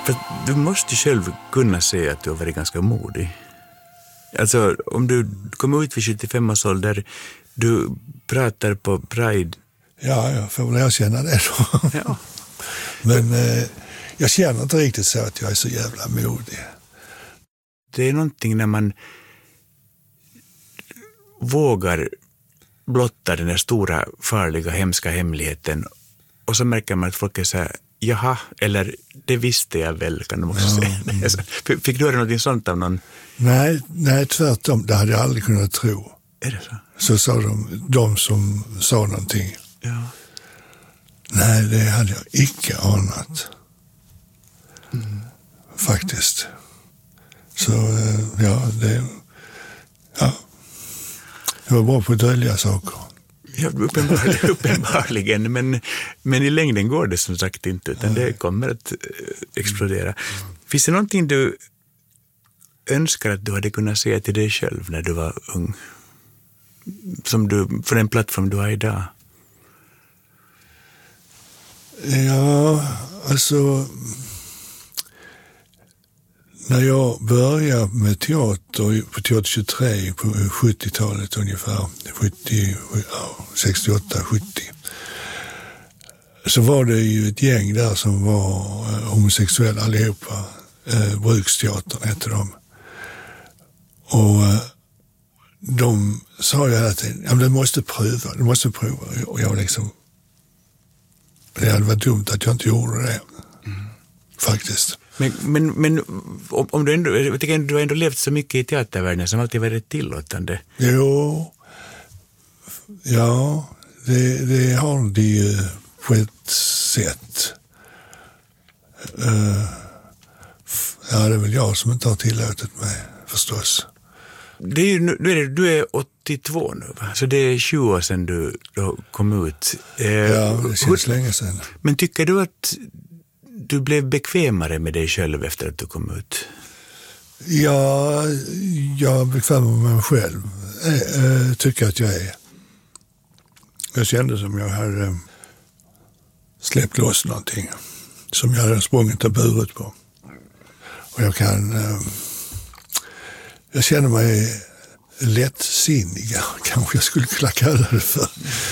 För du måste ju själv kunna säga att du har varit ganska modig. Alltså om du kommer ut vid 75 års ålder, du pratar på Pride. Ja, jag får väl erkänna det då. Ja. Men jag känner inte riktigt så att jag är så jävla modig. Det är någonting när man vågar blotta den där stora, farliga, hemska hemligheten och så märker man att folk är så här, jaha, eller det visste jag väl, kan de också säga. Fick du höra något sånt av någon? Nej, tvärtom, det hade jag aldrig kunnat tro. Är det så? Så sa de som sa någonting. Ja. Nej, det hade jag icke anat. Faktiskt. Så det var bra på att dölja saker. Ja, uppenbarligen, men i längden går det som sagt inte, utan det kommer att explodera. Finns det någonting du önskar att du hade kunnat säga till dig själv när du var ung? Som du, för den plattform du har idag? Ja, alltså när jag började med teater på Teater 23 på 70-talet ungefär, 68, 70, så var det ju ett gäng där som var homosexuella allihopa. Bruksteatern hette de. Och de sa ju hela tiden, ja, men du måste prova. Och jag liksom, det hade varit dumt att jag inte gjorde det. Faktiskt. Men om du ändå, jag tycker du har ändå levt så mycket i teatervärlden som alltid varit tillåtande. Jo, ja, det har de ju på ett sätt. Ja, det är väl jag som inte har tillåtit mig, förstås. Det är ju, du är 82 nu, va? Så det är 20 år sedan du kom ut. Ja, det känns länge sedan. Men tycker du att du blev bekvämare med dig själv efter att du kom ut? Ja, jag är bekväm med mig själv. Tycker att jag är. Jag kände som jag hade släppt loss någonting som jag hade sprungit och burit på. Och jag känner mig lättsinnig, kanske jag skulle kunna kalla det för.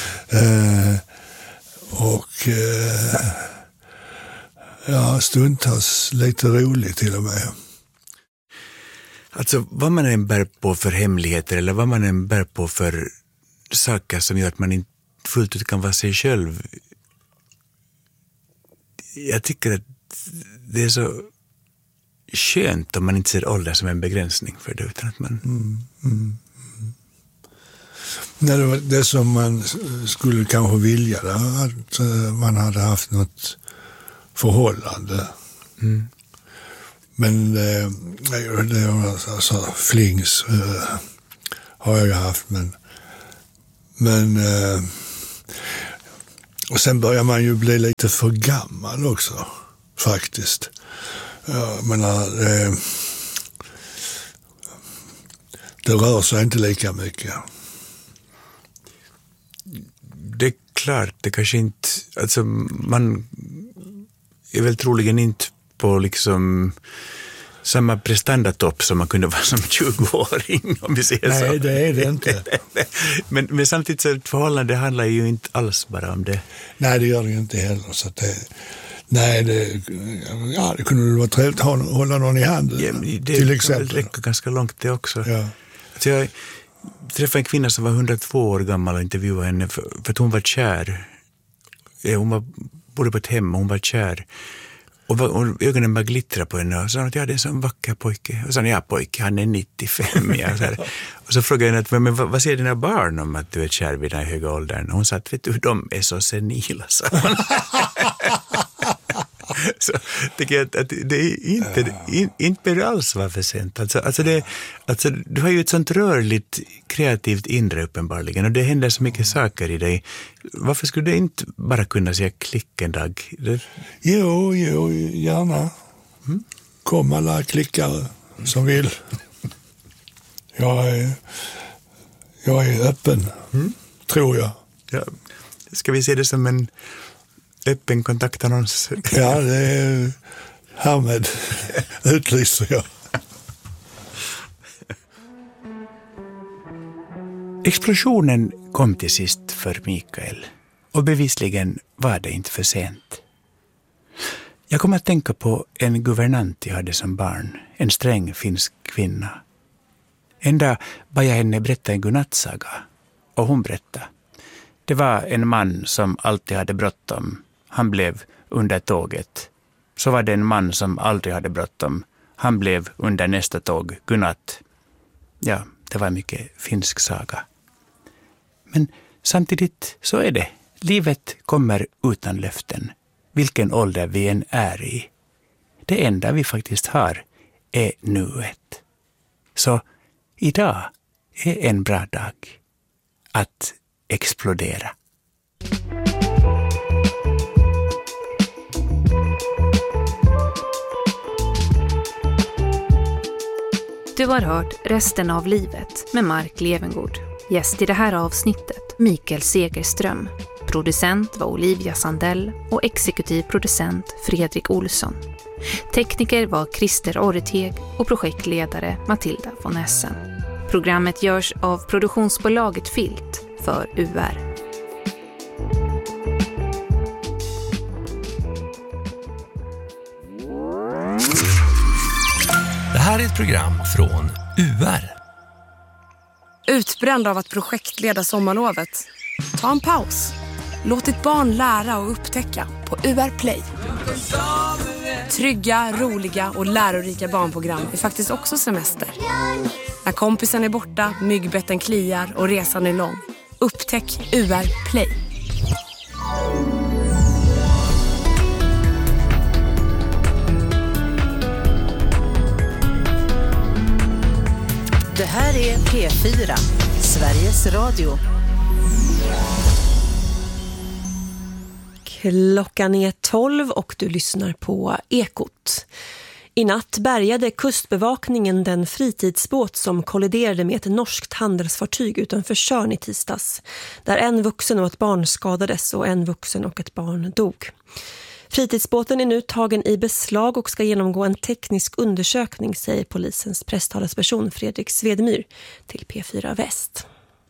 Ja, stundtals lite roligt till och med. Alltså vad man än bär på för hemligheter eller vad man än bär på för saker som gör att man inte fullt ut kan vara sig själv. Jag tycker att det är så skönt om man inte ser ålder som en begränsning för det, utan att man... Nej, det var det som man skulle kanske vilja där, att man hade haft något förhållande. Men det alltså, flings har jag ju haft, men och sen börjar man ju bli lite för gammal också, faktiskt. Jag menar, det rör sig inte lika mycket. Det är klart, det kanske inte... Alltså man är väl troligen inte på liksom samma prestandatopp som man kunde vara som 20-åring, om vi säger så. Nej, det är det inte. men samtidigt så ett förhållande handlar ju inte alls bara om det. Nej, det gör det ju inte heller. Så att det kunde vara trevligt att hålla någon i handen, till exempel. Det räcker ganska långt det också. Ja. Så jag träffade en kvinna som var 102 år gammal och intervjuade henne för att hon var kär. Hon bodde på ett hem och hon var kär. Och ögonen bara glittrade på henne och sa att ja, det är en sån vacker pojke. Och sa ja, pojke, han är 95. Ja, så här. Och så frågade jag henne, men vad säger dina barn om att du är kär vid den här höga åldern? Och hon sa att vet du, de är så senila, sa hon. Så tycker jag att det är inte alls var för sent. Alltså, du har ju ett sånt rörligt, kreativt inre uppenbarligen och det händer så mycket saker i dig. Varför skulle du inte bara kunna säga klick en dag? Jo, gärna. Kom alla klickare som vill. Jag är öppen, tror jag. Ja. Ska vi se det som en öppen kontaktannons? Ja, det Härmed utlyser jag. Explosionen kom till sist för Mikael och bevisligen var det inte för sent. Jag kom att tänka på en guvernant jag hade som barn, en sträng finsk kvinna. En dag bad jag henne berätta en godnattsaga och hon berättade. Det var en man som alltid hade bråttom. Han blev under tåget. Så var det en man som aldrig hade bråttom. Han blev under nästa tåg. Godnatt. Ja, det var en mycket finsk saga. Men samtidigt så är det. Livet kommer utan löften. Vilken ålder vi än är i. Det enda vi faktiskt har är nuet. Så idag är en bra dag att explodera. Du har hört Resten av livet med Mark Levengood. Gäst i det här avsnittet, Mikael Segerström. Producent var Olivia Sandell och exekutiv producent Fredrik Olsson. Tekniker var Christer Orreteg och projektledare Matilda von Essen. Programmet görs av produktionsbolaget Filt för UR. Det här är ett program från UR. Utbränd av att projektleda sommarlovet? Ta en paus. Låt ditt barn lära och upptäcka på UR Play. Trygga, roliga och lärorika barnprogram är faktiskt också semester. När kompisen är borta, myggbetten kliar och resan är lång. Upptäck UR Play. Det här är P4, Sveriges Radio. Klockan är 12 och du lyssnar på Ekot. I natt bärgade kustbevakningen den fritidsbåt som kolliderade med ett norskt handelsfartyg utanför Tjörn i tisdags. Där en vuxen och ett barn skadades och en vuxen och ett barn dog. Fritidsbåten är nu tagen i beslag och ska genomgå en teknisk undersökning, säger polisens presstalesperson Fredrik Svedemyr till P4 Väst.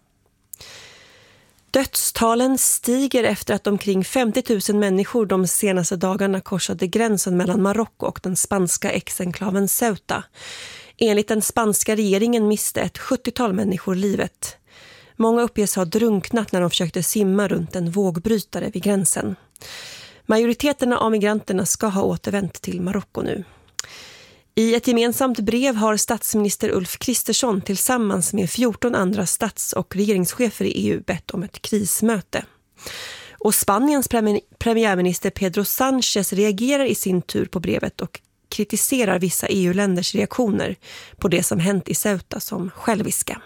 Dödstalen stiger efter att omkring 50 000 människor de senaste dagarna korsade gränsen mellan Marocko och den spanska exenklaven Ceuta. Enligt den spanska regeringen miste ett 70-tal människor livet. Många uppges ha drunknat när de försökte simma runt en vågbrytare vid gränsen. Majoriteten av migranterna ska ha återvänt till Marocko nu. I ett gemensamt brev har statsminister Ulf Kristersson tillsammans med 14 andra stats- och regeringschefer i EU bett om ett krismöte. Och Spaniens premiärminister Pedro Sánchez reagerar i sin tur på brevet och kritiserar vissa EU-länders reaktioner på det som hänt i Ceuta som själviska.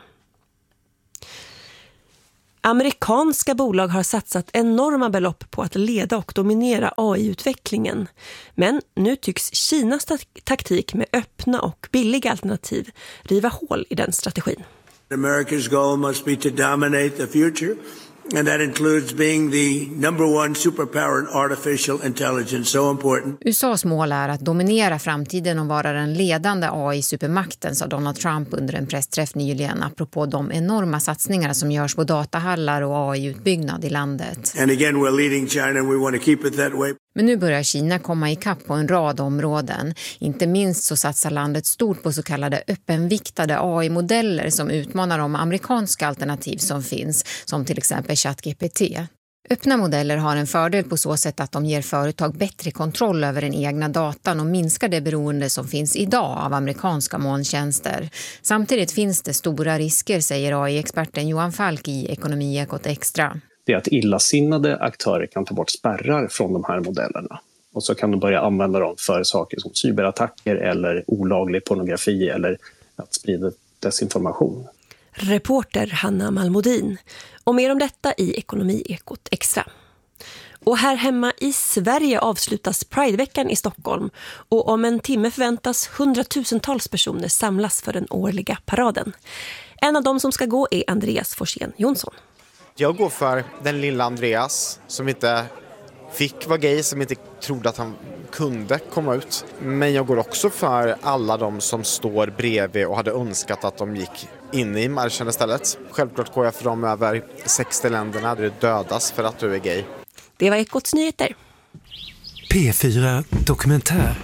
Amerikanska bolag har satsat enorma belopp på att leda och dominera AI-utvecklingen. Men nu tycks Kinas taktik med öppna och billiga alternativ riva hål i den strategin. America's goal must be to dominate the future, and that includes being the number one superpower in artificial intelligence, so important. USAs mål är att dominera framtiden och vara den ledande AI-supermakten, sa Donald Trump under en pressträff nyligen apropå de enorma satsningar som görs på datahallar och AI-utbyggnad i landet. And again, we're leading China and we want to keep it that way. Men nu börjar Kina komma ikapp på en rad områden. Inte minst så satsar landet stort på så kallade öppenviktade AI-modeller som utmanar de amerikanska alternativ som finns, som till exempel ChatGPT. Öppna modeller har en fördel på så sätt att de ger företag bättre kontroll över den egna datan och minskar det beroende som finns idag av amerikanska molntjänster. Samtidigt finns det stora risker, säger AI-experten Johan Falk i Ekonomiekot Extra. Det är att illasinnade aktörer kan ta bort spärrar från de här modellerna. Och så kan de börja använda dem för saker som cyberattacker eller olaglig pornografi eller att sprida desinformation. Reporter Hanna Malmodin. Och mer om detta i Ekonomiekot Extra. Och här hemma i Sverige avslutas Prideveckan i Stockholm. Och om en timme förväntas 100,000-tals personer samlas för den årliga paraden. En av dem som ska gå är Andreas Forsén Jonsson. Jag går för den lilla Andreas som inte fick vara gay, som inte trodde att han kunde komma ut. Men jag går också för alla de som står bredvid och hade önskat att de gick in i marschen istället. Självklart går jag för de över 60 länderna där det dödas för att du är gay. Det var Ekots nyheter. P4 Dokumentär.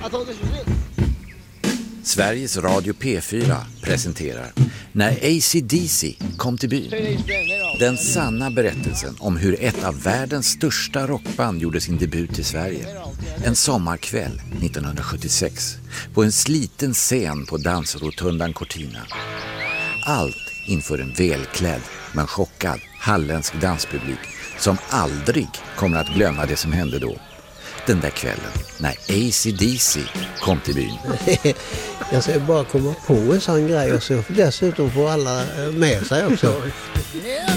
Sveriges Radio P4 presenterar När AC/DC kom till byn. Den sanna berättelsen om hur ett av världens största rockband gjorde sin debut i Sverige. En sommarkväll 1976 på en sliten scen på dansrotundan Cortina. Allt inför en välklädd men chockad halländsk danspublik som aldrig kommer att glömma det som hände då. Den där kvällen när AC/DC kom till byn. Jag ska bara komma på en sån grej och så dessutom får alla med sig också.